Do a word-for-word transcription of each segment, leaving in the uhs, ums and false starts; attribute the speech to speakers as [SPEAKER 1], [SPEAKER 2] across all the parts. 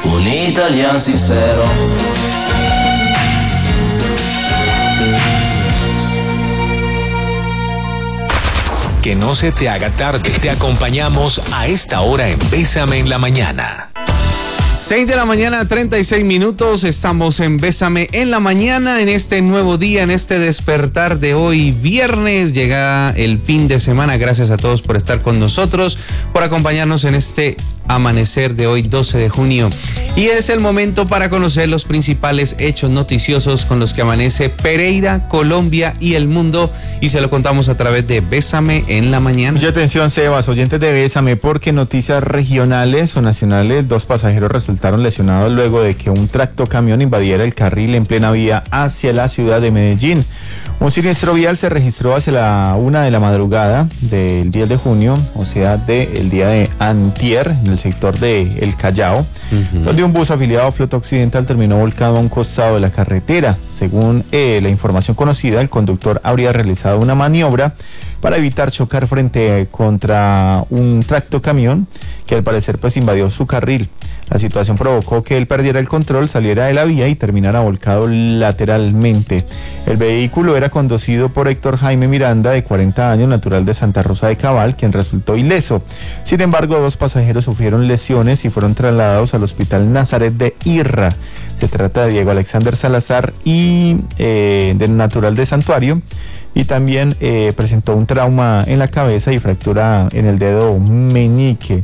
[SPEAKER 1] un italiano sincero.
[SPEAKER 2] Que no se te haga tarde. Te acompañamos a esta hora en Bésame en la Mañana.
[SPEAKER 3] seis de la mañana, treinta y seis minutos. Estamos en Bésame en la Mañana, en este nuevo día, en este despertar de hoy, viernes. Llega el fin de semana. Gracias a todos por estar con nosotros, por acompañarnos en este amanecer de hoy, doce de junio. Y es el momento para conocer los principales hechos noticiosos con los que amanece Pereira, Colombia y el mundo. Y se lo contamos a través de Bésame en la Mañana.
[SPEAKER 4] Mucha atención, Sebas, oyentes de Bésame, porque noticias regionales o nacionales, dos pasajeros resultaron lesionados luego de que un tractocamión invadiera el carril en plena vía hacia la ciudad de Medellín. Un siniestro vial se registró hacia la una de la madrugada del diez de junio, o sea, del día de antier, en el sector de El Callao, uh-huh. donde un bus afiliado a Flota Occidental terminó volcado a un costado de la carretera. Según eh, la información conocida, el conductor habría realizado una maniobra para evitar chocar frente contra un tractocamión que al parecer pues invadió su carril. La situación provocó que él perdiera el control, saliera de la vía y terminara volcado lateralmente. El vehículo era conducido por Héctor Jaime Miranda, de cuarenta años, natural de Santa Rosa de Cabal, quien resultó ileso. Sin embargo, dos pasajeros sufrieron lesiones y fueron trasladados al Hospital Nazaret de Irra. Se trata de Diego Alexander Salazar y eh, del natural de Santuario, y también eh, presentó un trauma en la cabeza y fractura en el dedo meñique.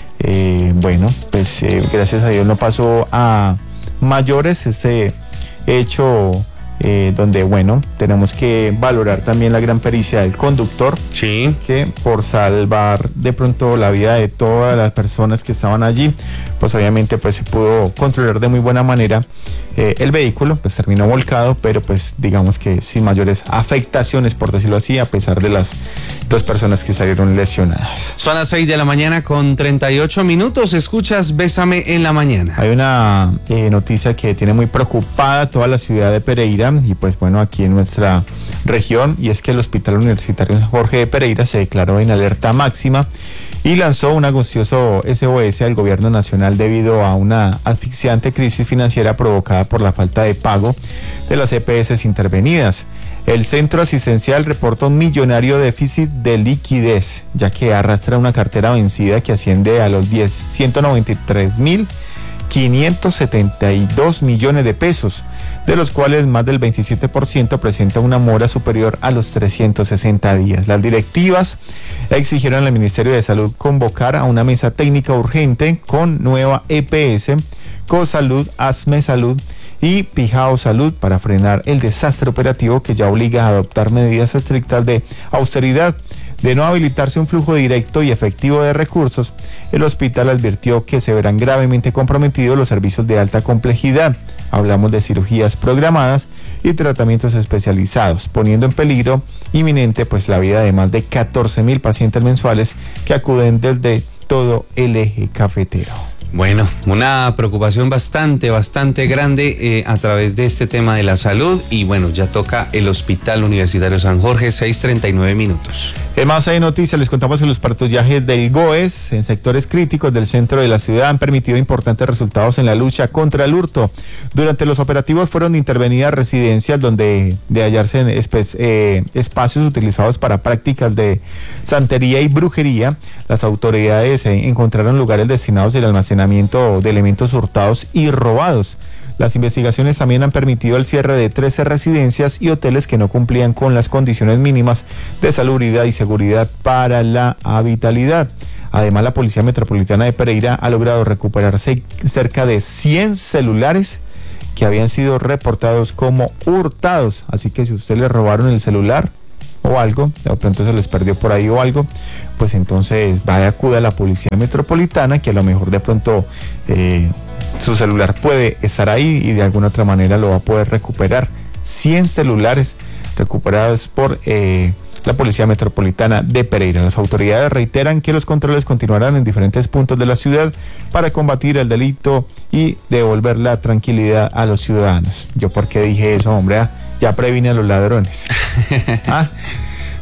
[SPEAKER 4] Eh, bueno, pues eh, gracias a Dios no pasó a mayores este hecho, eh, donde bueno, tenemos que valorar también la gran pericia del conductor,
[SPEAKER 3] sí,
[SPEAKER 4] que por salvar de pronto la vida de todas las personas que estaban allí, pues obviamente pues se pudo controlar de muy buena manera eh, el vehículo, pues terminó volcado, pero pues digamos que sin mayores afectaciones, por decirlo así, a pesar de las dos personas que salieron lesionadas.
[SPEAKER 3] Son las seis de la mañana con treinta y ocho minutos. Escuchas Bésame en la Mañana.
[SPEAKER 4] Hay una eh, noticia que tiene muy preocupada a toda la ciudad de Pereira y pues bueno, aquí en nuestra región, y es que el Hospital Universitario Jorge de Pereira se declaró en alerta máxima y lanzó un angustioso S O S al gobierno nacional debido a una asfixiante crisis financiera provocada por la falta de pago de las E P S intervenidas. El centro asistencial reporta un millonario déficit de liquidez, ya que arrastra una cartera vencida que asciende a los ciento noventa y tres mil quinientos setenta y dos millones de pesos, de los cuales más del veintisiete por ciento presenta una mora superior a los trescientos sesenta días. Las directivas exigieron al Ministerio de Salud convocar a una mesa técnica urgente con nueva E P S, Cosalud, Asme Salud y Pijao Salud para frenar el desastre operativo que ya obliga a adoptar medidas estrictas de austeridad. De no habilitarse un flujo directo y efectivo de recursos, el hospital advirtió que se verán gravemente comprometidos los servicios de alta complejidad. Hablamos de cirugías programadas y tratamientos especializados, poniendo en peligro inminente pues la vida de más de catorce mil pacientes mensuales que acuden desde todo el eje cafetero.
[SPEAKER 3] Bueno, una preocupación bastante, bastante grande eh, a través de este tema de la salud, y bueno, ya toca el Hospital Universitario San Jorge, seis treinta y nueve minutos.
[SPEAKER 4] En más hay noticias, les contamos que los patrullajes del GOES en sectores críticos del centro de la ciudad han permitido importantes resultados en la lucha contra el hurto. Durante los operativos fueron intervenidas residencias donde de hallarse en espe- eh, espacios utilizados para prácticas de santería y brujería. Las autoridades eh, encontraron lugares destinados al almacenamiento de elementos hurtados y robados. Las investigaciones también han permitido el cierre de trece residencias y hoteles que no cumplían con las condiciones mínimas de salubridad y seguridad para la habitabilidad. Además, la Policía Metropolitana de Pereira ha logrado recuperar cerca de cien celulares que habían sido reportados como hurtados. Así que si usted le robaron el celular o algo, de pronto se les perdió por ahí o algo, pues entonces vaya, acuda a la Policía Metropolitana, que a lo mejor de pronto eh, su celular puede estar ahí y de alguna otra manera lo va a poder recuperar. cien celulares recuperados por eh, la Policía Metropolitana de Pereira. Las autoridades reiteran que los controles continuarán en diferentes puntos de la ciudad para combatir el delito y devolver la tranquilidad a los ciudadanos. ¿Yo por qué dije eso, hombre? Ah, ya previne a los ladrones. ¿Ah?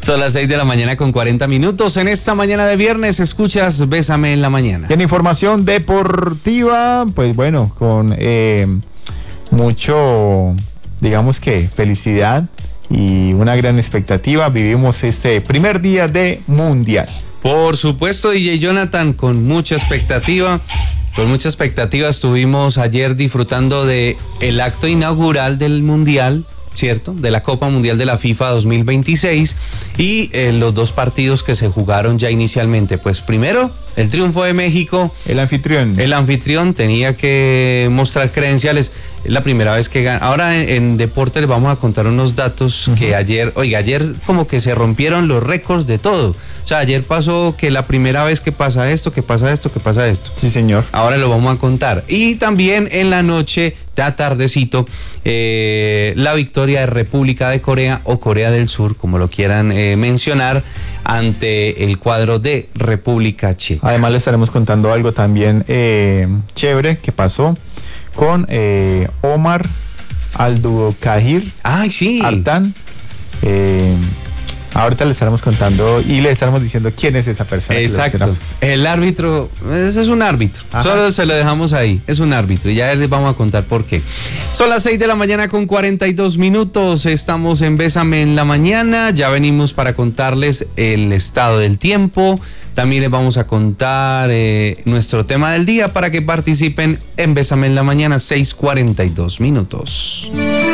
[SPEAKER 3] Son las seis de la mañana con cuarenta minutos. En esta mañana de viernes escuchas Bésame en la Mañana.
[SPEAKER 4] Y en información deportiva, pues bueno, con eh, mucho, digamos que felicidad y una gran expectativa, vivimos este primer día de Mundial.
[SPEAKER 3] Por supuesto, D J Jonathan, con mucha expectativa. Con mucha expectativa estuvimos ayer disfrutando de el acto inaugural del Mundial, ¿cierto? De la Copa Mundial de la FIFA dos mil veintiséis y eh, los dos partidos que se jugaron ya inicialmente. Pues primero, el triunfo de México.
[SPEAKER 4] El anfitrión.
[SPEAKER 3] El anfitrión tenía que mostrar credenciales. Es la primera vez que gana. Ahora en, en deporte les vamos a contar unos datos uh-huh. que ayer, oiga, ayer como que se rompieron los récords de todo. O sea, ayer pasó que la primera vez que pasa esto, que pasa esto, que pasa esto.
[SPEAKER 4] Sí, señor.
[SPEAKER 3] Ahora lo vamos a contar. Y también en la noche, de tardecito, eh, la victoria de República de Corea o Corea del Sur, como lo quieran eh, mencionar, ante el cuadro de República Checa.
[SPEAKER 4] Además le estaremos contando algo también eh, chévere que pasó con eh, Omar Abdulkadir
[SPEAKER 3] Ay, sí.
[SPEAKER 4] Artan. Eh, ahorita le estaremos contando y le estaremos diciendo quién es esa persona.
[SPEAKER 3] Exacto. El árbitro, ese es un árbitro. Ajá. Solo se lo dejamos ahí. Es un árbitro. Y ya les vamos a contar por qué. Son las seis de la mañana con cuarenta y dos minutos. Estamos en Bésame en la Mañana. Ya venimos para contarles el estado del tiempo. También les vamos a contar eh, nuestro tema del día para que participen en Bésame en la Mañana, seis cuarenta y dos minutos.